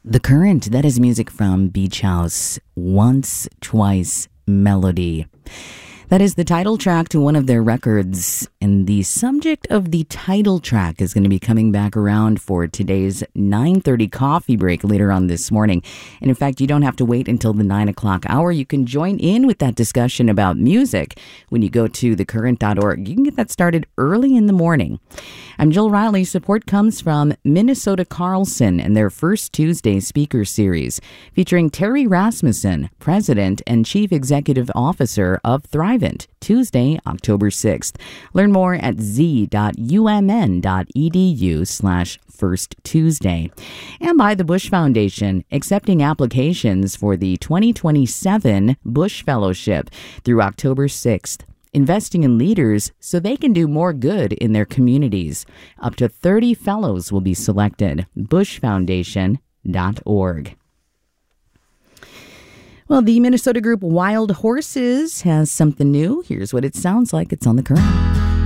The Current, that is music from Beach House, Once, Twice, Melody. That is the title track to one of their records, and the subject of the title track is going to be coming back around for today's 9:30 coffee break later on this morning. And in fact, you don't have to wait until the 9 o'clock hour. You can join in with that discussion about music when you go to thecurrent.org. You can get that started early in the morning. I'm Jill Riley. Support comes from Minnesota Carlson and their First Tuesday speaker series, featuring Terry Rasmussen, President and Chief Executive Officer of Thrivent, Tuesday, October 6th. Learn more at z.umn.edu/First Tuesday. And by the Bush Foundation, accepting applications for the 2027 Bush Fellowship through October 6th. Investing in leaders so they can do more good in their communities. Up to 30 fellows will be selected. bushfoundation.org. Well, the Minnesota group Wild Horses has something new. Here's what it sounds like. It's on The Current.